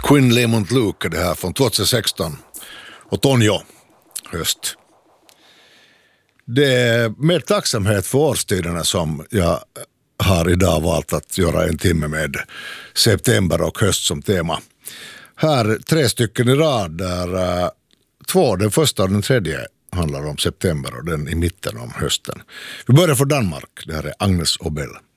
Quinn Lemont Luke är det här från 2016 och Tonjo, höst. Det är med tacksamhet för årstiderna som jag har idag valt att göra en timme med september och höst som tema. Här 3 stycken i rad där 2, den första och den tredje handlar om september och den i mitten om hösten. Vi börjar från Danmark, det här är Agnes Obel.